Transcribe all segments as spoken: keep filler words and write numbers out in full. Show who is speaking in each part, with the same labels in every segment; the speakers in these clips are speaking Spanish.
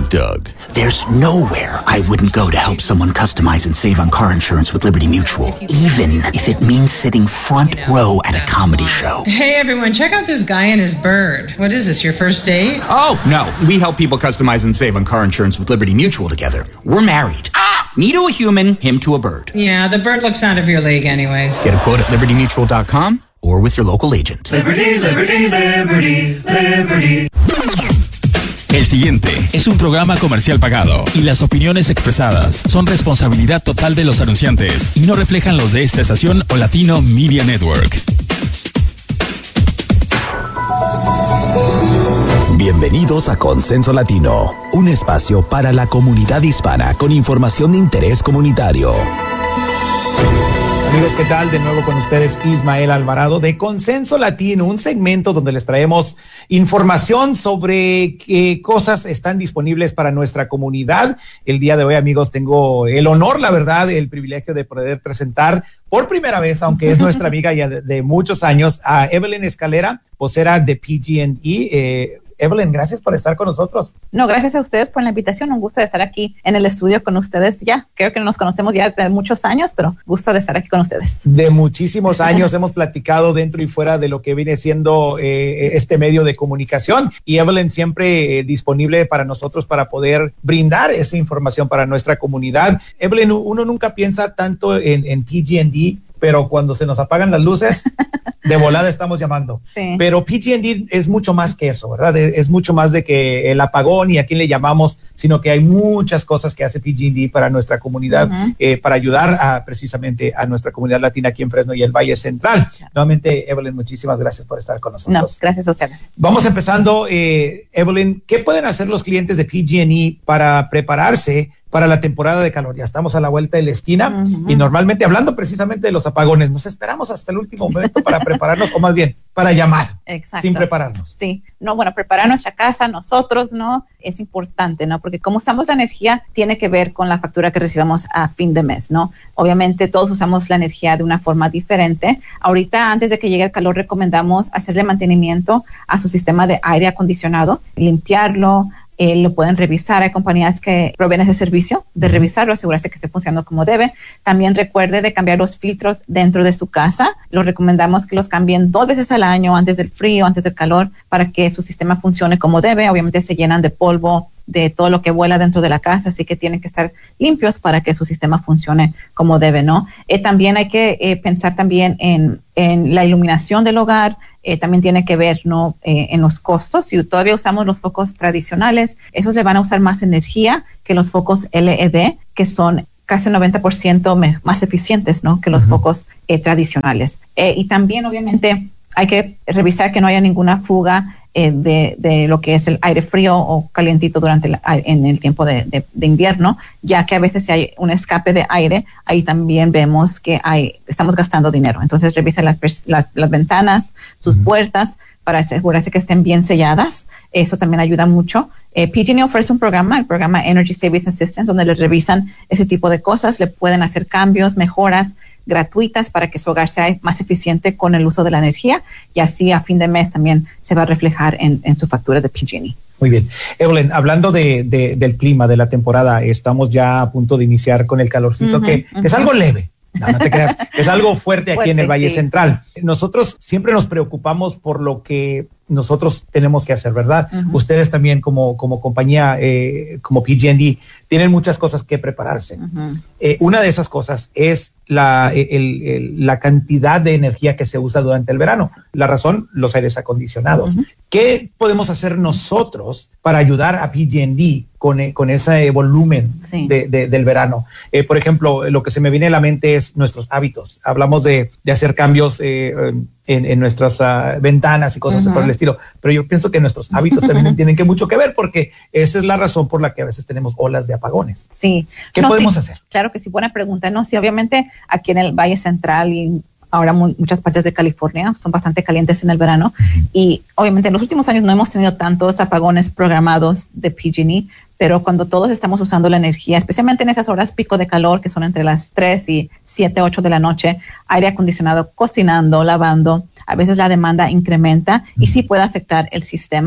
Speaker 1: Doug.
Speaker 2: There's nowhere I wouldn't go to help someone customize and save on car insurance with Liberty Mutual, even if it means sitting front row at a comedy show.
Speaker 3: Hey everyone, check out this guy and his bird. What is this, your first date?
Speaker 2: Oh, no, we help people customize and save on car insurance with Liberty Mutual together. We're married. Ah! Me to a human, him to a bird.
Speaker 3: Yeah, the bird looks out of your league anyways.
Speaker 2: Get a quote at liberty mutual dot com or with your local agent.
Speaker 4: Liberty, Liberty, Liberty, Liberty.
Speaker 5: El siguiente es un programa comercial pagado y las opiniones expresadas son responsabilidad total de los anunciantes y no reflejan los de esta estación o Latino Media Network.
Speaker 6: Bienvenidos a Consenso Latino, un espacio para la comunidad hispana con información de interés comunitario.
Speaker 7: Amigos, ¿qué tal? De nuevo con ustedes Ismael Alvarado de Consenso Latino, un segmento donde les traemos información sobre qué cosas están disponibles para nuestra comunidad. El día de hoy, amigos, tengo el honor, la verdad, el privilegio de poder presentar por primera vez, aunque es nuestra amiga ya de, de muchos años, a Evelyn Escalera, vocera de P G and E. Eh, Evelyn, gracias por estar con nosotros.
Speaker 8: No, gracias a ustedes por la invitación. Un gusto de estar aquí en el estudio con ustedes. Ya, creo que nos conocemos ya de muchos años, pero gusto de estar aquí con ustedes.
Speaker 7: De muchísimos años hemos platicado dentro y fuera de lo que viene siendo eh, este medio de comunicación. Y Evelyn siempre eh, disponible para nosotros para poder brindar esa información para nuestra comunidad. Evelyn, uno nunca piensa tanto en, en P G and E, pero cuando se nos apagan las luces, de volada estamos llamando. Sí. Pero P G and E es mucho más que eso, ¿verdad? Es, es mucho más de que el apagón y a quién le llamamos, sino que hay muchas cosas que hace P G and E para nuestra comunidad, uh-huh. eh, para ayudar a, precisamente a nuestra comunidad latina aquí en Fresno y el Valle Central. Yeah. Nuevamente, Evelyn, muchísimas gracias por estar con nosotros.
Speaker 8: No, gracias a ustedes.
Speaker 7: Vamos empezando, eh, Evelyn, ¿qué pueden hacer los clientes de P G and E para prepararse para la temporada de calor? Ya estamos a la vuelta de la esquina, uh-huh. y normalmente hablando precisamente de los apagones, nos esperamos hasta el último momento para prepararnos, o más bien, para llamar. Exacto. Sin prepararnos.
Speaker 8: Sí, no, bueno, preparar nuestra casa, nosotros, ¿no? Es importante, ¿no? Porque como usamos la energía, tiene que ver con la factura que recibamos a fin de mes, ¿no? Obviamente todos usamos la energía de una forma diferente. Ahorita, antes de que llegue el calor, recomendamos hacerle mantenimiento a su sistema de aire acondicionado, limpiarlo. Eh, lo pueden revisar. Hay compañías que proveen ese servicio de revisarlo, asegurarse que esté funcionando como debe. También recuerde de cambiar los filtros dentro de su casa. Los recomendamos que los cambien dos veces al año, antes del frío, antes del calor, para que su sistema funcione como debe. Obviamente se llenan de polvo, de todo lo que vuela dentro de la casa, así que tienen que estar limpios para que su sistema funcione como debe, ¿no? Eh, también hay que eh, pensar también en, en la iluminación del hogar. Eh, también tiene que ver, ¿no? Eh, en los costos. Si todavía usamos los focos tradicionales, esos le van a usar más energía que los focos L E D, que son casi noventa por ciento me, más eficientes, ¿no? Que los uh-huh. focos eh, tradicionales. Eh, y también, obviamente, hay que revisar que no haya ninguna fuga eh, de, de lo que es el aire frío o calientito durante el, en el tiempo de, de, de invierno, ya que a veces si hay un escape de aire, ahí también vemos que hay, estamos gastando dinero. Entonces revisen las, las, las ventanas, sus uh-huh. puertas, para asegurarse que estén bien selladas. Eso también ayuda mucho. Eh, P G and E ofrece un programa, el programa Energy Savings Assistance, donde les revisan ese tipo de cosas, le pueden hacer cambios, mejoras gratuitas para que su hogar sea más eficiente con el uso de la energía, y así a fin de mes también se va a reflejar en, en su factura de P G and E.
Speaker 7: Muy bien. Evelyn, hablando de, de, del clima, de la temporada, estamos ya a punto de iniciar con el calorcito, uh-huh, que, uh-huh. que es algo leve. No, no te creas, es algo fuerte aquí fuerte, en el Valle sí. Central. Nosotros siempre nos preocupamos por lo que nosotros tenemos que hacer, ¿verdad? Uh-huh. Ustedes también como, como compañía, eh, como P G and E, tienen muchas cosas que prepararse. Uh-huh. Eh, una de esas cosas es la, el, el, la cantidad de energía que se usa durante el verano. La razón, los aires acondicionados. Uh-huh. ¿Qué podemos hacer nosotros para ayudar a P G and E con, con ese volumen sí. de, de, del verano? Eh, por ejemplo, lo que se me viene a la mente es nuestros hábitos. Hablamos de, de hacer cambios eh, en, en nuestras uh, ventanas y cosas uh-huh. por el estilo, pero yo pienso que nuestros hábitos también tienen que mucho que ver, porque esa es la razón por la que a veces tenemos olas de apagones.
Speaker 8: Sí.
Speaker 7: ¿Qué
Speaker 8: no,
Speaker 7: podemos
Speaker 8: sí,
Speaker 7: hacer?
Speaker 8: Claro que sí, buena pregunta. No, sí, obviamente aquí en el Valle Central y ahora muy, muchas partes de California son bastante calientes en el verano, uh-huh. y obviamente en los últimos años no hemos tenido tantos apagones programados de P G and E, pero cuando todos estamos usando la energía, especialmente en esas horas pico de calor que son entre las tres y siete, ocho de la noche, aire acondicionado, cocinando, lavando, a veces la demanda incrementa y sí puede afectar el sistema.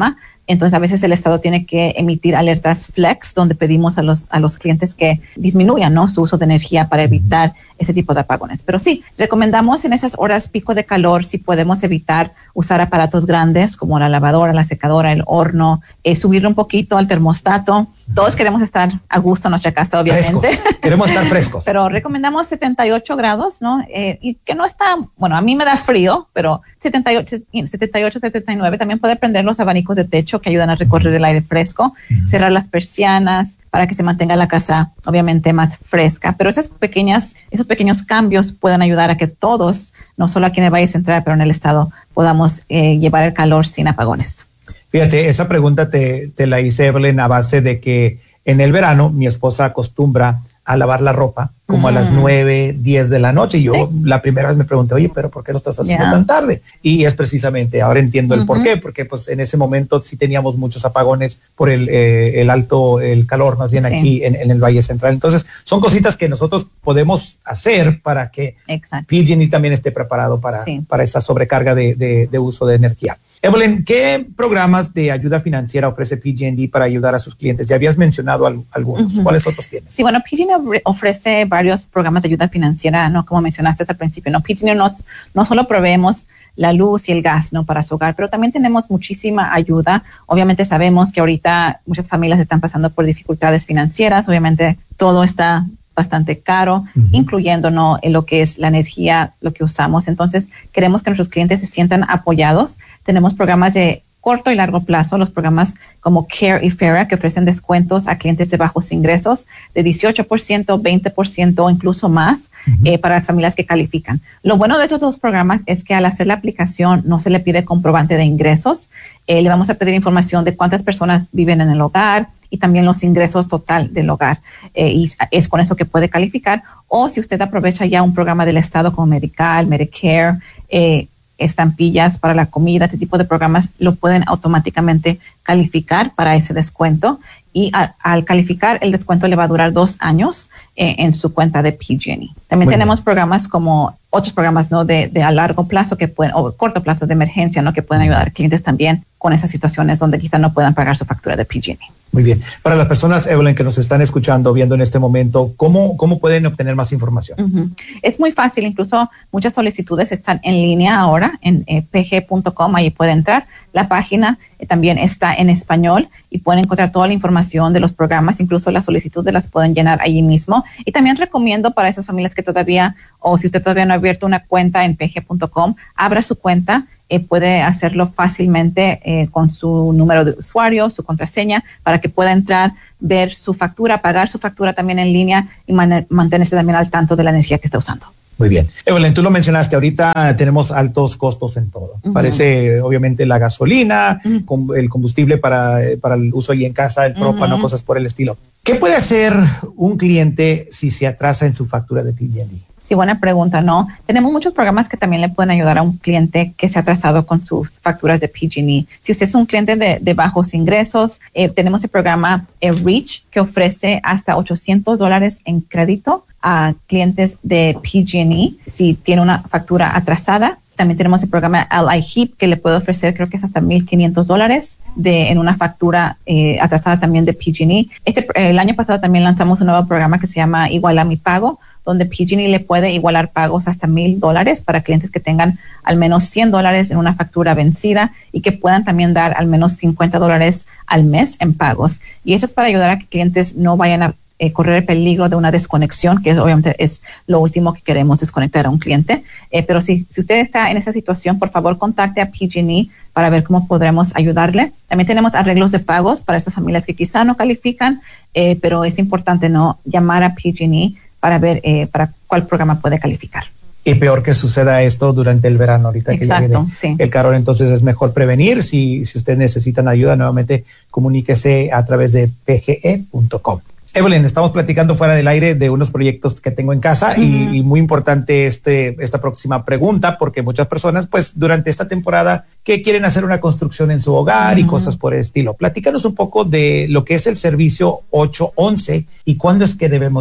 Speaker 8: Entonces, a veces el Estado tiene que emitir alertas flex, donde pedimos a los, a los clientes que disminuyan, ¿no?, su uso de energía para evitar ese tipo de apagones. Pero sí, recomendamos en esas horas pico de calor, si podemos evitar usar aparatos grandes como la lavadora, la secadora, el horno, eh, subirle un poquito al termostato. Todos queremos estar a gusto en nuestra casa, obviamente.
Speaker 7: Frescos. Queremos estar frescos.
Speaker 8: Pero recomendamos setenta y ocho grados, ¿no? Eh, y que no está, bueno, a mí me da frío, pero setenta y ocho, setenta y nueve. También puede prender los abanicos de techo que ayudan a recorrer el aire fresco, uh-huh. cerrar las persianas para que se mantenga la casa, obviamente, más fresca. Pero esas pequeñas, esos pequeños cambios pueden ayudar a que todos, no solo aquí en el Valle Central, pero en el estado, podamos eh, llevar el calor sin apagones.
Speaker 7: Fíjate, esa pregunta te, te la hice, Evelyn, a base de que en el verano mi esposa acostumbra a lavar la ropa como mm. a las nueve, diez de la noche. Y yo ¿Sí? la primera vez me pregunté, oye, pero ¿por qué lo estás haciendo yeah. tan tarde? Y es precisamente, ahora entiendo el uh-huh. por qué, porque pues en ese momento sí teníamos muchos apagones por el, eh, el alto, el calor más bien sí. aquí en, en el Valle Central. Entonces son cositas que nosotros podemos hacer para que
Speaker 8: Exacto.
Speaker 7: P G and E también esté preparado para, sí. para esa sobrecarga de, de, de uso de energía. Evelyn, ¿qué programas de ayuda financiera ofrece P G and E para ayudar a sus clientes? Ya habías mencionado al, algunos. Uh-huh. ¿Cuáles otros tienes?
Speaker 8: Sí, bueno, P G and E ofrece varios programas de ayuda financiera, ¿no? Como mencionaste al principio, ¿no? P G and E nos, no solo proveemos la luz y el gas, ¿no?, para su hogar, pero también tenemos muchísima ayuda. Obviamente sabemos que ahorita muchas familias están pasando por dificultades financieras. Obviamente todo está bastante caro, uh-huh. incluyendo ¿no? en lo que es la energía, lo que usamos. Entonces, queremos que nuestros clientes se sientan apoyados. Tenemos programas de corto y largo plazo, los programas como CARE y FARA, que ofrecen descuentos a clientes de bajos ingresos de dieciocho por ciento, veinte por ciento o incluso más uh-huh. eh, para las familias que califican. Lo bueno de estos dos programas es que al hacer la aplicación no se le pide comprobante de ingresos. Eh, le vamos a pedir información de cuántas personas viven en el hogar y también los ingresos total del hogar. Eh, y es con eso que puede calificar. O si usted aprovecha ya un programa del Estado como Medical, Medicare, eh, estampillas para la comida, este tipo de programas lo pueden automáticamente calificar para ese descuento. Y a, al calificar, el descuento le va a durar dos años eh, en su cuenta de P G and E. También Muy tenemos bien. programas como otros programas no de, de a largo plazo que pueden, o corto plazo de emergencia, no que pueden ayudar a clientes también con esas situaciones donde quizá no puedan pagar su factura de P G and E.
Speaker 7: Muy bien. Para las personas, Evelyn, que nos están escuchando, viendo en este momento, ¿cómo, cómo pueden obtener más información?
Speaker 8: Uh-huh. Es muy fácil. Incluso muchas solicitudes están en línea ahora en eh, p g punto com. Ahí puede entrar. La página eh, también está en español y pueden encontrar toda la información de los programas. Incluso las solicitudes las pueden llenar allí mismo. Y también recomiendo para esas familias que todavía, o si usted todavía no ha abierto una cuenta en p g punto com, abra su cuenta. Eh, puede hacerlo fácilmente eh, con su número de usuario, su contraseña, para que pueda entrar, ver su factura, pagar su factura también en línea y man- mantenerse también al tanto de la energía que está usando.
Speaker 7: Muy bien. Evelyn, tú lo mencionaste, ahorita tenemos altos costos en todo. Uh-huh. Parece, obviamente, la gasolina, uh-huh. com- el combustible para, para el uso ahí en casa, el propano, uh-huh. cosas por el estilo. ¿Qué puede hacer un cliente si se atrasa en su factura de P G and E?
Speaker 8: Sí, buena pregunta, ¿no? Tenemos muchos programas que también le pueden ayudar a un cliente que se ha atrasado con sus facturas de P G and E. Si usted es un cliente de, de bajos ingresos, eh, tenemos el programa eh, REACH, que ofrece hasta ochocientos dólares en crédito a clientes de P G and E si tiene una factura atrasada. También tenemos el programa L I H E A P, que le puede ofrecer, creo que es hasta mil quinientos dólares de, en una factura eh, atrasada también de P G and E. Este, el año pasado también lanzamos un nuevo programa que se llama Iguala mi Pago, donde P G and E le puede igualar pagos hasta mil dólares para clientes que tengan al menos cien dólares en una factura vencida y que puedan también dar al menos cincuenta dólares al mes en pagos. Y eso es para ayudar a que clientes no vayan a eh, correr el peligro de una desconexión, que es, obviamente es lo último que queremos, desconectar a un cliente. Eh, pero si, si usted está en esa situación, por favor contacte a P G and E para ver cómo podremos ayudarle. También tenemos arreglos de pagos para estas familias que quizá no califican, eh, pero es importante no llamar a P G and E para ver eh, para cuál programa puede calificar.
Speaker 7: Y peor que suceda esto durante el verano, ahorita
Speaker 8: Exacto,
Speaker 7: que ya viene
Speaker 8: sí.
Speaker 7: el calor, entonces es mejor prevenir. Si, si ustedes necesitan ayuda, nuevamente comuníquese a través de p g e punto com. Evelyn, estamos platicando fuera del aire de unos proyectos que tengo en casa uh-huh. y, y muy importante este esta próxima pregunta, porque muchas personas, pues, durante esta temporada que quieren hacer una construcción en su hogar uh-huh. y cosas por el estilo. Platícanos un poco de lo que es el servicio ocho once y cuándo es que debemos llamar.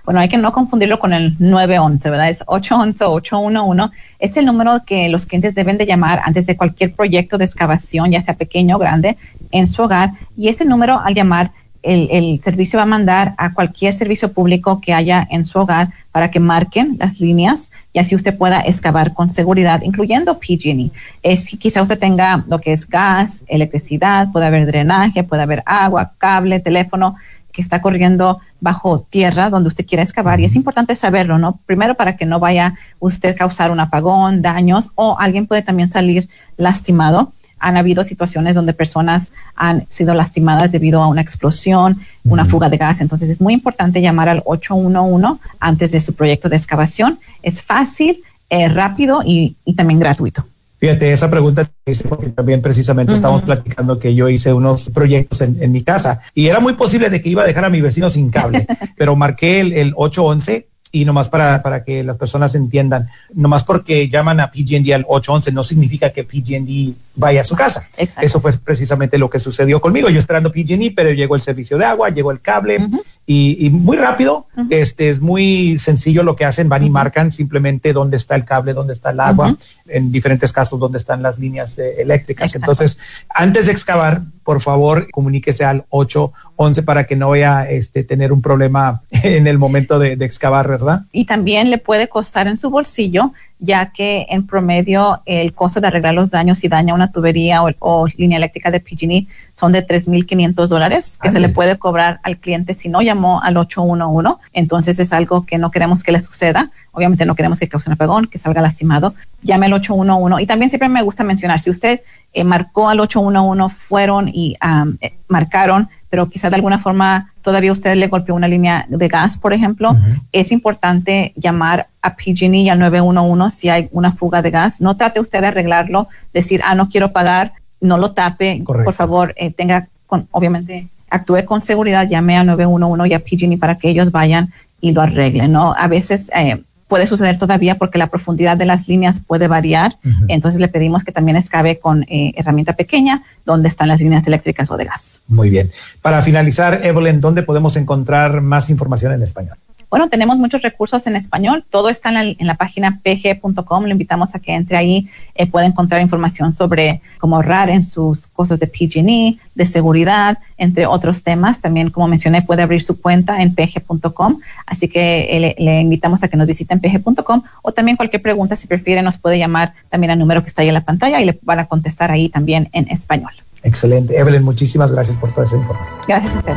Speaker 8: Bueno, hay que no confundirlo con el nueve once, ¿verdad? Es ocho once o ocho uno uno. Es el número que los clientes deben de llamar antes de cualquier proyecto de excavación, ya sea pequeño o grande, en su hogar. Y ese número, al llamar, el, el servicio va a mandar a cualquier servicio público que haya en su hogar para que marquen las líneas y así usted pueda excavar con seguridad, incluyendo P G and E. Eh, si quizá usted tenga lo que es gas, electricidad, puede haber drenaje, puede haber agua, cable, teléfono que está corriendo bajo tierra donde usted quiera excavar, y es importante saberlo, ¿no? Primero, para que no vaya usted a causar un apagón, daños, o alguien puede también salir lastimado. Han habido situaciones donde personas han sido lastimadas debido a una explosión, una fuga de gas. Entonces es muy importante llamar al ocho uno uno antes de su proyecto de excavación. Es fácil, eh, rápido y, y también gratuito.
Speaker 7: Fíjate, esa pregunta te hice porque también precisamente uh-huh. estamos platicando que yo hice unos proyectos en, en mi casa y era muy posible de que iba a dejar a mi vecino sin cable, pero marqué el, el ocho once. Y nomás para, para que las personas entiendan, nomás porque llaman a P G and E al ocho once no significa que P G and E vaya a su casa. Exacto. Eso fue precisamente lo que sucedió conmigo. Yo esperando P G and E, pero llegó el servicio de agua, llegó el cable uh-huh. y, y muy rápido. Uh-huh. Este es muy sencillo lo que hacen. Van uh-huh. y marcan simplemente dónde está el cable, dónde está el agua. Uh-huh. En diferentes casos, dónde están las líneas de, eléctricas. Exacto. Entonces, antes de excavar, por favor, comuníquese al ocho once para que no vaya a este, tener un problema en el momento de, de excavar, ¿verdad?
Speaker 8: Y también le puede costar en su bolsillo, ya que en promedio el costo de arreglar los daños si daña una tubería o, o línea eléctrica de P G and E son de tres mil quinientos dólares que Ay. se le puede cobrar al cliente si no llamó al ocho uno uno. Entonces es algo que no queremos que le suceda. Obviamente no queremos que cause un apagón, que salga lastimado. Llame al ocho uno uno. Y también siempre me gusta mencionar, si usted eh, marcó al ocho uno uno, fueron y um, eh, marcaron, pero quizá de alguna forma todavía usted le golpeó una línea de gas, por ejemplo, uh-huh. es importante llamar a P G and E y al nueve uno uno si hay una fuga de gas. No trate usted de arreglarlo, decir, ah, no quiero pagar, no lo tape. Correcto. Por favor, eh, tenga, con, obviamente, actúe con seguridad, llame al nueve uno uno y a P G and E para que ellos vayan y lo arreglen, ¿no? A veces eh, puede suceder todavía porque la profundidad de las líneas puede variar. Uh-huh. Entonces le pedimos que también excave con eh, herramienta pequeña donde están las líneas eléctricas o de gas.
Speaker 7: Muy bien. Para finalizar, Evelyn, ¿dónde podemos encontrar más información en español?
Speaker 8: Bueno, tenemos muchos recursos en español. Todo está en la, en la página p g punto com. Le invitamos a que entre ahí. Eh, puede encontrar información sobre cómo ahorrar en sus costos de P G and E, de seguridad, entre otros temas. También, como mencioné, puede abrir su cuenta en p g punto com. Así que eh, le, le invitamos a que nos visiten p g punto com o también cualquier pregunta, si prefiere, nos puede llamar también al número que está ahí en la pantalla y le van a contestar ahí también en español.
Speaker 7: Excelente. Evelyn, muchísimas gracias por toda esa información.
Speaker 8: Gracias a ustedes.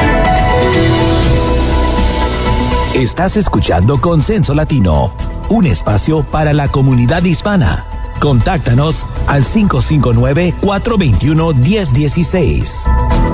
Speaker 6: Estás escuchando Consenso Latino, un espacio para la comunidad hispana. Contáctanos al cinco cinco nueve, cuatro dos uno, uno cero uno seis.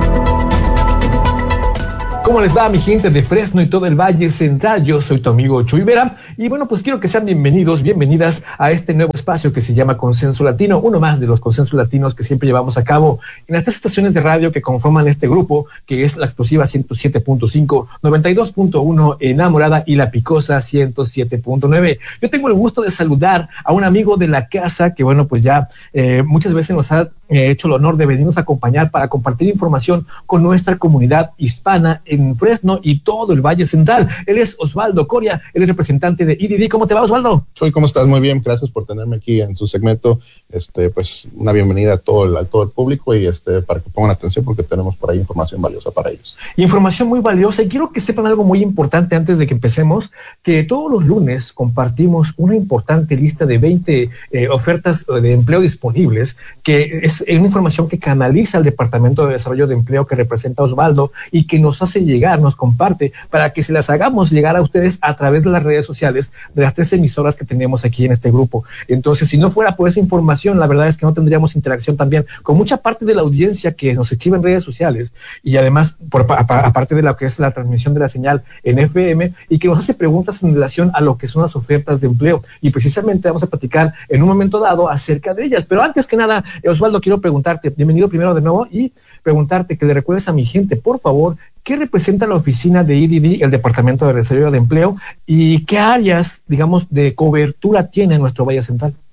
Speaker 1: ¿Cómo les va, mi gente de Fresno y todo el Valle Central? Yo soy tu amigo Chuy Vera y bueno, pues quiero que sean bienvenidos, bienvenidas a este nuevo espacio que se llama Consenso Latino, uno más de los consensos latinos que siempre llevamos a cabo en las tres estaciones de radio que conforman este grupo, que es la Explosiva ciento siete punto cinco, noventa y dos punto uno Enamorada y la Picosa ciento siete punto nueve. Yo tengo el gusto de saludar a un amigo de la casa que bueno, pues ya eh, muchas veces nos ha eh, hecho el honor de venirnos a acompañar para compartir información con nuestra comunidad hispana en Fresno y todo el Valle Central. Él es Osvaldo Coria, él es representante de I D D. ¿Cómo te va, Osvaldo?
Speaker 9: Soy, ¿cómo estás? Muy bien, gracias por tenerme aquí en su segmento. Este, pues una bienvenida a todo el, a todo el público y este, para que pongan atención porque tenemos por ahí información valiosa para ellos.
Speaker 1: Información muy valiosa y quiero que sepan algo muy importante antes de que empecemos, que todos los lunes compartimos una importante lista de veinte eh, ofertas de empleo disponibles, que es una información que canaliza el Departamento de Desarrollo de Empleo que representa Osvaldo y que nos hace llegar, nos comparte para que se las hagamos llegar a ustedes a través de las redes sociales de las tres emisoras que tenemos aquí en este grupo. Entonces, si no fuera por esa información, la verdad es que no tendríamos interacción también con mucha parte de la audiencia que nos escribe en redes sociales y además, por, aparte de lo que es la transmisión de la señal en F M y que nos hace preguntas en relación a lo que son las ofertas de empleo. Y precisamente vamos a platicar en un momento dado acerca de ellas. Pero antes que nada, Osvaldo, quiero preguntarte, bienvenido primero de nuevo, y preguntarte que le recuerdes a mi gente, por favor, ¿qué representa la oficina de I D D, el Departamento de Desarrollo de Empleo, y qué áreas, digamos, de cobertura tiene nuestro Valle Central?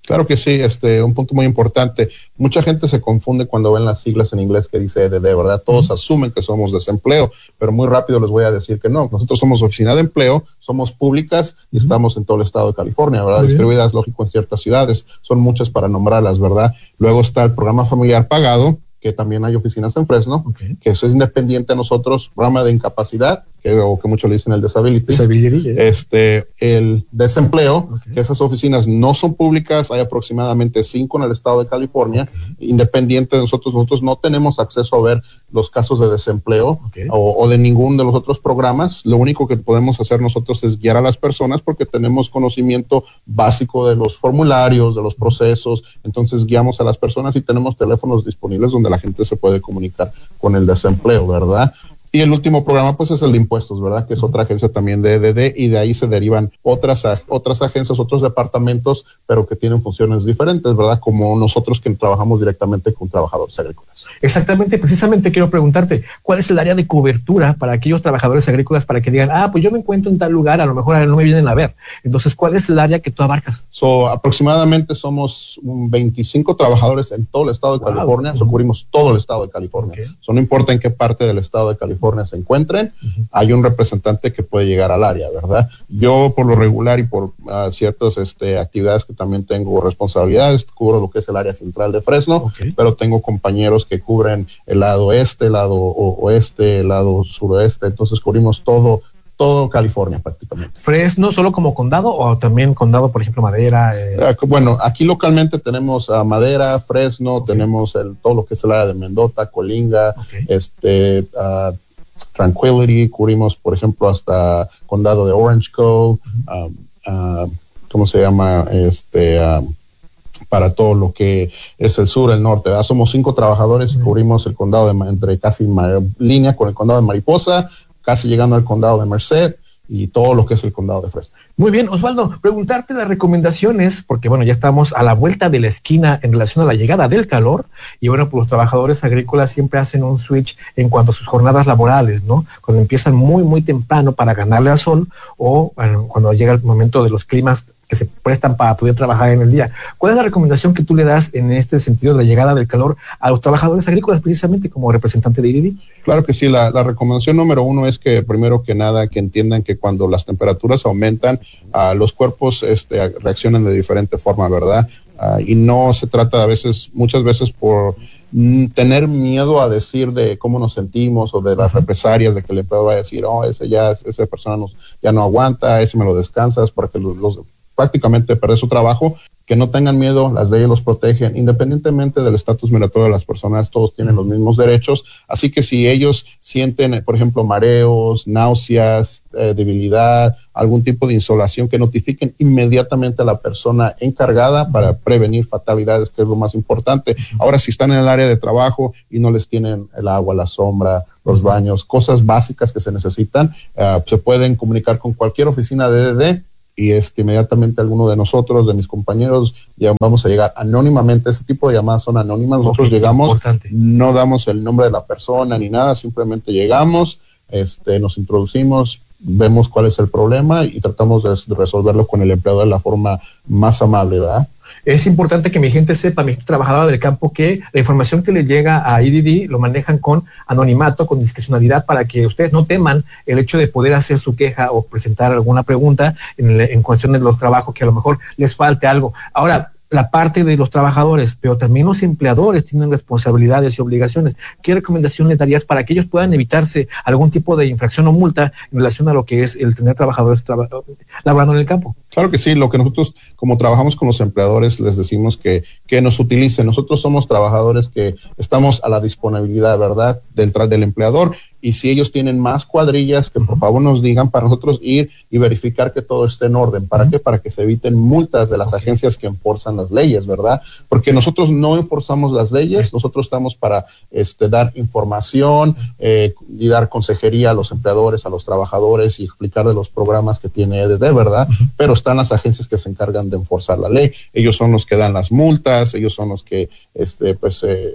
Speaker 9: Claro que sí, este, un punto muy importante. Mucha gente se confunde cuando ven las siglas en inglés que dice E D D, ¿verdad? Todos uh-huh. asumen que somos desempleo, pero muy rápido les voy a decir que no. Nosotros somos oficina de empleo, somos públicas y uh-huh. estamos en todo el estado de California, ¿verdad? Muy distribuidas, bien. Lógico, en ciertas ciudades. Son muchas para nombrarlas, ¿verdad? Luego está el programa familiar pagado, que también hay oficinas en Fresno, okay. que eso es independiente a nosotros, programa de incapacidad, que, o que muchos le dicen el disability, disability yeah. este, el desempleo, okay. que esas oficinas no son públicas, hay aproximadamente cinco en el estado de California, okay. independiente de nosotros, nosotros no tenemos acceso a ver los casos de desempleo okay. o, o de ninguno de los otros programas, lo único que podemos hacer nosotros es guiar a las personas porque tenemos conocimiento básico de los formularios, de los procesos, entonces guiamos a las personas y tenemos teléfonos disponibles donde la gente se puede comunicar con el desempleo, ¿verdad? Y el último programa, pues, es el de impuestos, ¿verdad? Que es otra agencia también de E D D y de ahí se derivan otras, otras agencias, otros departamentos, pero que tienen funciones diferentes, ¿verdad? Como nosotros que trabajamos directamente con trabajadores agrícolas.
Speaker 1: Exactamente, precisamente quiero preguntarte, ¿cuál es el área de cobertura para aquellos trabajadores agrícolas para que digan, ah, pues yo me encuentro en tal lugar, a lo mejor no me vienen a ver? Entonces, ¿cuál es el área que tú abarcas?
Speaker 9: So, aproximadamente somos veinticinco trabajadores en todo el estado de wow. California, uh-huh. so, cubrimos todo el estado de California. Okay. So, no importa en qué parte del estado de California se encuentren, uh-huh. hay un representante que puede llegar al área, ¿verdad? Yo por lo regular y por uh, ciertas este, actividades que también tengo responsabilidades, cubro lo que es el área central de Fresno, okay. pero tengo compañeros que cubren el lado este, el lado o- oeste, el lado suroeste, entonces cubrimos todo todo California prácticamente.
Speaker 1: ¿Fresno solo como condado o también condado, por ejemplo, Madera? Eh?
Speaker 9: Uh, bueno, aquí localmente tenemos uh, Madera, Fresno, okay. tenemos el, todo lo que es el área de Mendota, Colinga, okay. este... Uh, Tranquility, cubrimos, por ejemplo, hasta condado de Orange Cove, uh-huh. uh, uh, ¿cómo se llama? Este, uh, para todo lo que es el sur, el norte. ¿verdad? Somos cinco trabajadores, uh-huh. cubrimos el condado de, entre casi mar, línea con el condado de Mariposa, casi llegando al condado de Merced y todo lo que es el condado de Fresno.
Speaker 1: Muy bien, Osvaldo, preguntarte las recomendaciones, porque bueno, ya estamos a la vuelta de la esquina en relación a la llegada del calor, y bueno, pues los trabajadores agrícolas siempre hacen un switch en cuanto a sus jornadas laborales, ¿no? Cuando empiezan muy, muy temprano para ganarle al sol, o bueno, cuando llega el momento de los climas que se prestan para poder trabajar en el día. ¿Cuál es la recomendación que tú le das en este sentido de la llegada del calor a los trabajadores agrícolas, precisamente como representante de I D D?
Speaker 9: Claro que sí, la, la recomendación número uno es que primero que nada que entiendan que cuando las temperaturas aumentan, uh, los cuerpos este, reaccionan de diferente forma, ¿verdad? Uh, y no se trata a veces, muchas veces por mm, tener miedo a decir de cómo nos sentimos o de las represalias de que el empleado va a decir, oh, ese ya, esa persona nos, ya no aguanta, ese me lo descansas, porque los, los prácticamente perder su trabajo, que no tengan miedo, las leyes los protegen, independientemente del estatus migratorio de las personas, todos tienen los mismos derechos, así que si ellos sienten, por ejemplo, mareos, náuseas, eh, debilidad, algún tipo de insolación, que notifiquen inmediatamente a la persona encargada para prevenir fatalidades, que es lo más importante. Ahora, si están en el área de trabajo y no les tienen el agua, la sombra, los baños, cosas básicas que se necesitan, uh, se pueden comunicar con cualquier oficina de E D D, y este, inmediatamente alguno de nosotros, de mis compañeros, ya vamos a llegar anónimamente. Este tipo de llamadas son anónimas. Nosotros okay, llegamos, importante. No damos el nombre de la persona ni nada, simplemente llegamos, este, nos introducimos, vemos cuál es el problema y tratamos de resolverlo con el empleado de la forma más amable, ¿verdad?
Speaker 1: Es importante que mi gente sepa, mi trabajadora del campo, que la información que les llega a I D D lo manejan con anonimato, con discrecionalidad, para que ustedes no teman el hecho de poder hacer su queja o presentar alguna pregunta en, en cuestión de los trabajos que a lo mejor les falte algo. Ahora, la parte de los trabajadores, pero también los empleadores tienen responsabilidades y obligaciones. ¿Qué recomendaciones darías para que ellos puedan evitarse algún tipo de infracción o multa en relación a lo que es el tener trabajadores traba- laborando en el campo?
Speaker 9: Claro que sí, lo que nosotros, como trabajamos con los empleadores, les decimos que, que nos utilicen. Nosotros somos trabajadores que estamos a la disponibilidad, ¿verdad?, del, del empleador. Y si ellos tienen más cuadrillas, que por favor nos digan para nosotros ir y verificar que todo esté en orden. ¿Para qué? Para que se eviten multas de las agencias que enforzan las leyes, ¿verdad? Porque nosotros no enforzamos las leyes, nosotros estamos para este, dar información eh, y dar consejería a los empleadores, a los trabajadores y explicar de los programas que tiene E D D, ¿verdad? Pero están las agencias que se encargan de enforzar la ley. Ellos son los que dan las multas, ellos son los que, este, pues, eh,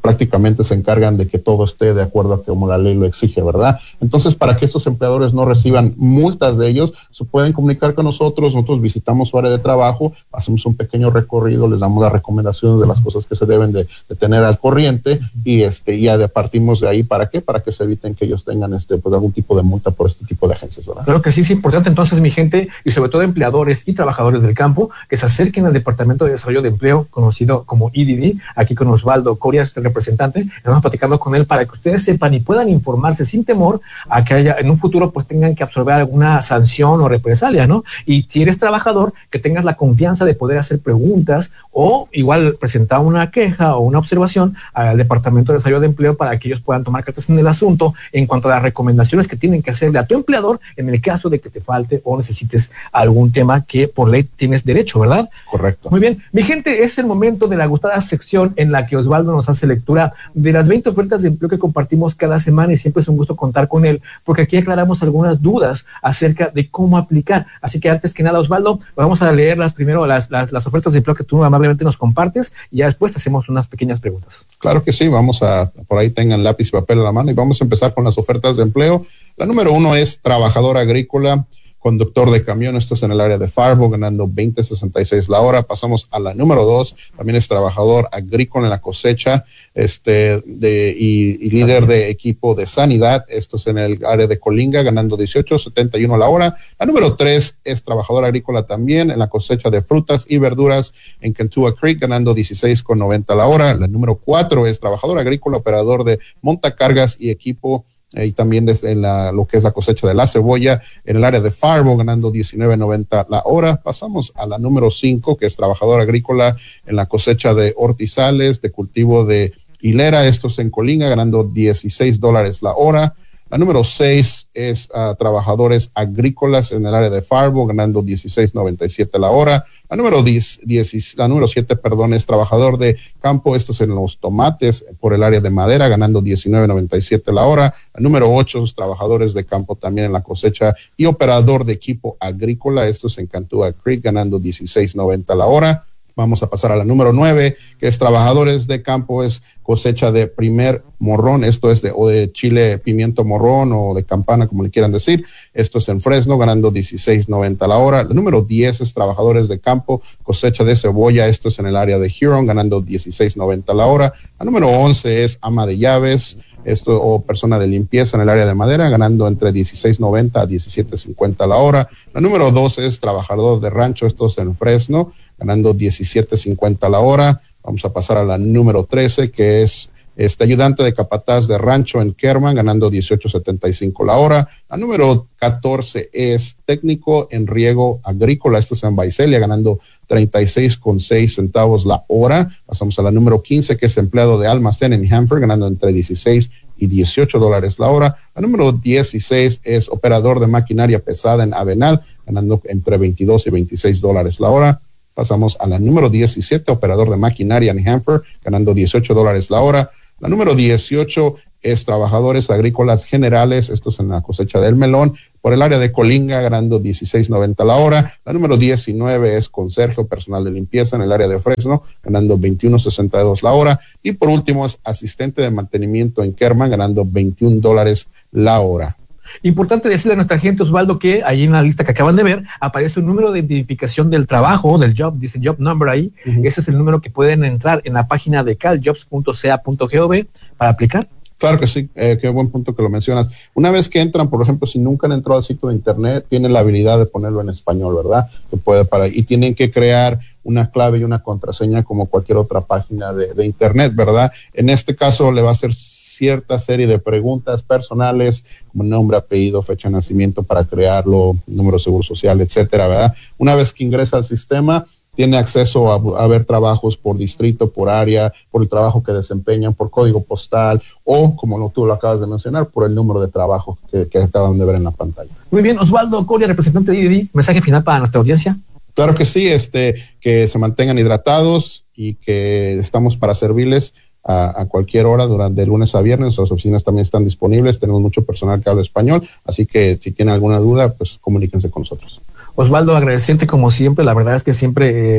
Speaker 9: prácticamente se encargan de que todo esté de acuerdo a como la ley lo exige, ¿verdad? Entonces, para que estos empleadores no reciban multas de ellos, se pueden comunicar con nosotros, nosotros visitamos su área de trabajo, hacemos un pequeño recorrido, les damos las recomendaciones de las cosas que se deben de, de tener al corriente y este ya de, partimos de ahí, ¿para qué? Para que se eviten que ellos tengan este pues algún tipo de multa por este tipo de agencias, ¿verdad?
Speaker 1: Claro que sí, es importante entonces, mi gente, y sobre todo empleadores y trabajadores del campo, que se acerquen al Departamento de Desarrollo de Empleo, conocido como E D D, aquí con Osvaldo Corias, el representante, estamos platicando con él para que ustedes sepan y puedan informarse sin temor a que haya en un futuro pues tengan que absorber alguna sanción o represalia, ¿no? Y si eres trabajador, que tengas la confianza de poder hacer preguntas o igual presentar una queja o una observación al Departamento de Desarrollo de Empleo para que ellos puedan tomar cartas en el asunto en cuanto a las recomendaciones que tienen que hacerle a tu empleador en el caso de que te falte o necesites algún tema que por ley tienes derecho, ¿verdad?
Speaker 9: Correcto.
Speaker 1: Muy bien. Mi gente, es el momento de la gustada sección en la que Osvaldo nos hace lectura de las veinte ofertas de empleo que compartimos cada semana y siempre es un gusto contar con él porque aquí aclaramos algunas dudas acerca de cómo aplicar. Así que antes que nada, Osvaldo, vamos a leer las primero las, las, las ofertas de empleo que tú amablemente nos compartes y ya después te hacemos unas pequeñas preguntas.
Speaker 9: Claro que sí, vamos a, por ahí tengan lápiz y papel a la mano y vamos a empezar con las ofertas de empleo. La número uno es trabajador agrícola, conductor de camión, esto es en el área de Fargo, ganando veinte sesenta y seis la hora. Pasamos a la número dos, también es trabajador agrícola en la cosecha, este, de, y, y líder de equipo de sanidad, esto es en el área de Colinga, ganando dieciocho setenta y uno la hora. La número tres es trabajador agrícola también en la cosecha de frutas y verduras en Kentua Creek, ganando dieciséis noventa la hora. La número cuatro es trabajador agrícola, operador de montacargas y equipo y también desde la, lo que es la cosecha de la cebolla en el área de Fargo, ganando diecinueve noventa la hora. Pasamos a la número cinco, que es trabajador agrícola en la cosecha de hortizales, de cultivo de hilera, estos en Colinga, ganando dieciséis dólares la hora. La número seis es uh, trabajadores agrícolas en el área de Fargo, ganando dieciséis noventa y siete la hora. La número diez, diez, la número siete, perdón, es trabajador de campo, estos en los tomates por el área de madera, ganando diecinueve noventa y siete la hora. La número ocho es trabajadores de campo también en la cosecha y operador de equipo agrícola, estos en Kentua Creek, ganando dieciséis noventa la hora. Vamos a pasar a la número nueve, que es trabajadores de campo, es cosecha de primer morrón, esto es de, o de chile pimiento morrón o de campana, como le quieran decir. Esto es en Fresno, ganando dieciséis noventa la hora. La número diez es trabajadores de campo, cosecha de cebolla, esto es en el área de Huron, ganando dieciséis noventa la hora. La número once es ama de llaves, esto o persona de limpieza en el área de madera, ganando entre dieciséis noventa a diecisiete cincuenta la hora. La número doce es trabajador de rancho, esto es en Fresno, ganando diecisiete cincuenta la hora. Vamos a pasar a la número trece, que es este ayudante de capataz de rancho en Kerman, ganando dieciocho setenta y cinco la hora. La número catorce es técnico en riego agrícola, esto es en Visalia, ganando treinta y seis con seis centavos la hora. Pasamos a la número quince, que es empleado de almacén en Hanford, ganando entre dieciséis y dieciocho dólares la hora. La número dieciséis es operador de maquinaria pesada en Avenal, ganando entre veintidós y veintiséis dólares la hora. Pasamos a la número diecisiete, operador de maquinaria en Hanford, ganando dieciocho dólares la hora. La número dieciocho es trabajadores agrícolas generales, esto es en la cosecha del melón, por el área de Colinga, ganando dieciséis noventa la hora. La número diecinueve es conserje, personal de limpieza en el área de Fresno, ganando veintiuno sesenta y dos la hora. Y por último es asistente de mantenimiento en Kerman, ganando veintiún dólares la hora.
Speaker 1: Importante decirle a nuestra gente, Osvaldo, que ahí en la lista que acaban de ver aparece un número de identificación del trabajo, del job, dice job number ahí. Uh-huh. Ese es el número que pueden entrar en la página de caljobs punto c a punto gov para aplicar.
Speaker 9: Claro que sí, eh, qué buen punto que lo mencionas. Una vez que entran, por ejemplo, si nunca han entrado al sitio de internet, tienen la habilidad de ponerlo en español, ¿verdad? Que puede para, y tienen que crear una clave y una contraseña como cualquier otra página de, de internet, ¿verdad? En este caso le va a hacer cierta serie de preguntas personales, como nombre, apellido, fecha de nacimiento para crearlo, número de seguro social, etcétera, ¿verdad? Una vez que ingresa al sistema, tiene acceso a, a ver trabajos por distrito, por área, por el trabajo que desempeñan, por código postal o, como lo, tú lo acabas de mencionar, por el número de trabajo que, que acaban de ver en la pantalla.
Speaker 1: Muy bien, Osvaldo Coria, representante de E D D, mensaje final para nuestra audiencia.
Speaker 9: Claro que sí, este, que se mantengan hidratados y que estamos para servirles a, a cualquier hora durante de lunes a viernes. Nuestras oficinas también están disponibles, tenemos mucho personal que habla español, así que si tienen alguna duda, pues comuníquense con nosotros.
Speaker 1: Osvaldo, agradeciente como siempre, la verdad es que siempre eh,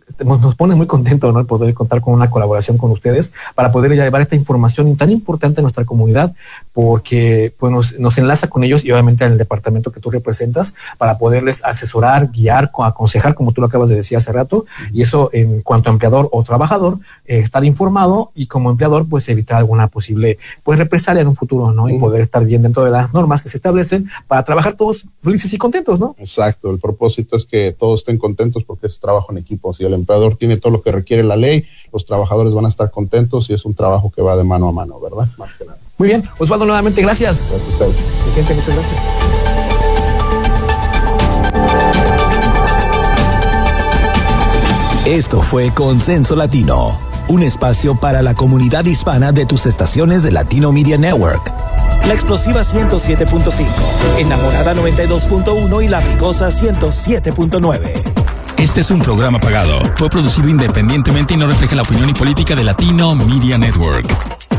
Speaker 1: nos pone muy contentos, ¿no?, el poder contar con una colaboración con ustedes para poder llevar esta información tan importante a nuestra comunidad, porque pues nos, nos enlaza con ellos y obviamente en el departamento que tú representas para poderles asesorar, guiar, aconsejar, como tú lo acabas de decir hace rato, y eso en cuanto a empleador o trabajador, eh, estar informado, y como empleador pues evitar alguna posible pues represalia en un futuro, ¿no? Y poder estar bien dentro de las normas que se establecen para trabajar todos felices y contentos, ¿no?
Speaker 9: Exacto, el propósito es que todos estén contentos porque es trabajo en equipo. Si el empleador tiene todo lo que requiere la ley, los trabajadores van a estar contentos y es un trabajo que va de mano a mano, ¿verdad? Más que nada.
Speaker 1: Muy bien, Osvaldo, nuevamente gracias.
Speaker 9: Gracias a ustedes.
Speaker 1: Gente, muchas gracias.
Speaker 6: Esto fue Consenso Latino, un espacio para la comunidad hispana de tus estaciones de Latino Media Network. La Explosiva ciento siete punto cinco, Enamorada noventa y dos punto uno y La Picosa ciento siete punto nueve.
Speaker 5: Este es un programa pagado. Fue producido independientemente y no refleja la opinión y política de Latino Media Network.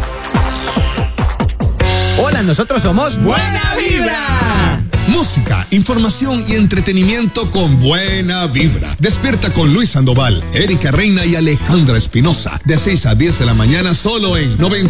Speaker 10: Hola, nosotros somos Buena Vibra. Música, información y entretenimiento con buena vibra. Despierta con Luis Sandoval, Erika Reina y Alejandra Espinosa. De seis a diez de la mañana solo en noventa.